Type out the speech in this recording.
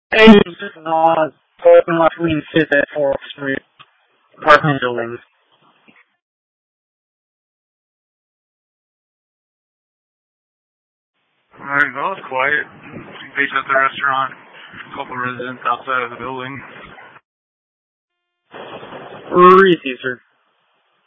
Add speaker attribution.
Speaker 1: Hey, this is parking lot between 5th and 4th Street, apartment buildings.
Speaker 2: Alright, well, it's quiet. Based at the restaurant. A couple residents outside of the building.
Speaker 1: Where is he, sir?